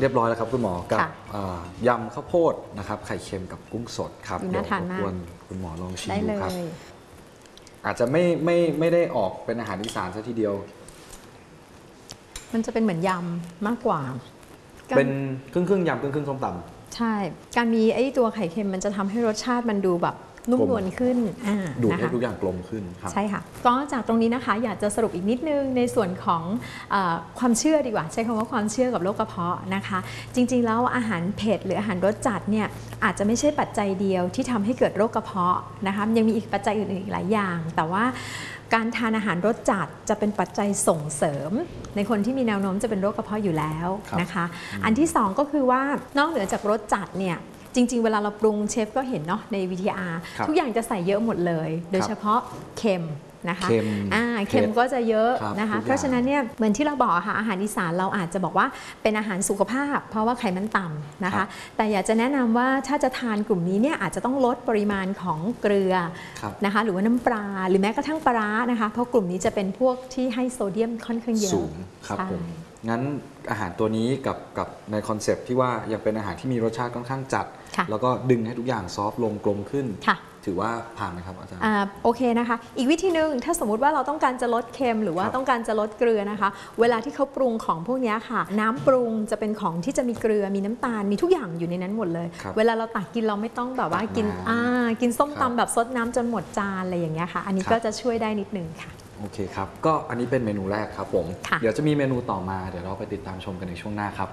เรียบร้อยแล้วครับคุณหมอกับยำข้าวโพดนะครับไข่เค็มกับกุ้งสดครับเดี๋ยวรบกวนคุณหมอลองชิมดูครับอาจจะไม่ได้ออกเป็นอาหารอีสานซะทีเดียวมันจะเป็นเหมือนยำมากกว่าเป็นครึ่งยำครึ่งส้มตำใช่การมีไอ้ตัวไข่เค็มมันจะทำให้รสชาติมันดูแบบนุ่มนวลขึ้นดูให้ทุกอย่างกลมขึ้นครับใช่ค่ะก็จากตรงนี้นะคะอยากจะสรุปอีกนิดนึงในส่วนของความเชื่อดีกว่าใช้คำว่าความเชื่อกับโรคกระเพาะนะคะจริงๆแล้วอาหารเผ็ดหรืออาหารรสจัดเนี่ยอาจจะไม่ใช่ปัจจัยเดียวที่ทำให้เกิดโรคกระเพาะนะคะยังมีอีกปัจจัยอื่นๆอีกหลายอย่างแต่ว่าการทานอาหารรสจัดจะเป็นปัจจัยส่งเสริมในคนที่มีแนวโน้มจะเป็นโรคกระเพาะอยู่แล้วนะคะอันที่2ก็คือว่านอกเหนือจากรสจัดเนี่ยจริงๆเวลาเราปรุงเชฟก็เห็นเนาะใน VTR ทุกอย่างจะใส่เยอะหมดเลยโดยเฉพาะเค็มนะคะเค็มก็จะเยอะนะคะเพราะฉะนั้นเนี่ยเหมือนที่เราบอกค่ะอาหารอีสานเราอาจจะบอกว่าเป็นอาหารสุขภาพเพราะว่าไขมันต่ำนะคะแต่อยากจะแนะนำว่าถ้าจะทานกลุ่มนี้เนี่ยอาจจะต้องลดปริมาณของเกลือนะคะหรือว่าน้ำปลาหรือแม้กระทั่งปลาร้านะคะเพราะกลุ่มนี้จะเป็นพวกที่ให้โซเดียมค่อนข้างเยอะสูงครับผมงั้นอาหารตัวนี้กับในคอนเซปต์ที่ว่ายังเป็นอาหารที่มีรสชาติค่อนข้างจัดแล้วก็ดึงให้ทุกอย่างซอฟต์ลงกลมขึ้นถือว่าผ่านไหมครับอาจารย์โอเคนะคะอีกวิธีหนึ่งถ้าสมมุติว่าเราต้องการจะลดเค็มหรือว่าต้องการจะลดเกลือนะคะเวลาที่เขาปรุงของพวกนี้ค่ะน้ำปรุงจะเป็นของที่จะมีเกลือมีน้ำตาลมีทุกอย่างอยู่ในนั้นหมดเลยเวลาเราตักกินเราไม่ต้องแบบว่ากินส้มตำแบบซดน้ำจนหมดจานอะไรอย่างเงี้ยค่ะอันนี้ก็จะช่วยได้นิดนึงค่ะโอเคครับก็อันนี้เป็นเมนูแรกครับผมเดี๋ยวจะมีเมนูต่อมาเดี๋ยวเราไปติดตามชมกันในช่วงหน้าครับ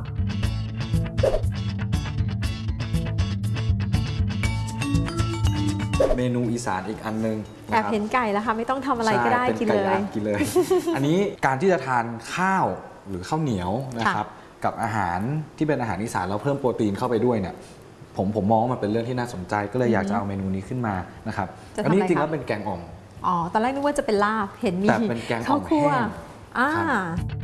เมนูอีสานอีกอันนึงแอบเห็นไก่แล้วค่ะไม่ต้องทำอะไรก็ได้กินเลย อันนี้การที่จะทานข้าวหรือข้าวเหนียวนะครับกับอาหารที่เป็นอาหารอีสานแล้วเพิ่มโปรตีนเข้าไปด้วยเนี่ยผมมองว่ามันเป็นเรื่องที่น่าสนใจก็เลยอยากจะเอาเมนูนี้ขึ้นมานะครับอันนี้จริงๆแล้วเป็นแกงอ่อมตอนแรกนึกว่าจะเป็นลาบเห็นมีแต่เป็นแกงอ่อมแห้ง